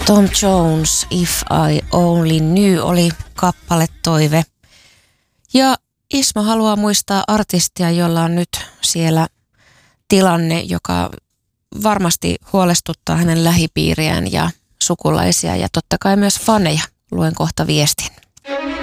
Tom Jones, If I Only Knew oli kappaletoive. Ja Ismo haluaa muistaa artistia, jolla on nyt siellä tilanne, joka varmasti huolestuttaa hänen lähipiiriään ja sukulaisia ja totta kai myös faneja. Luen kohta viestin.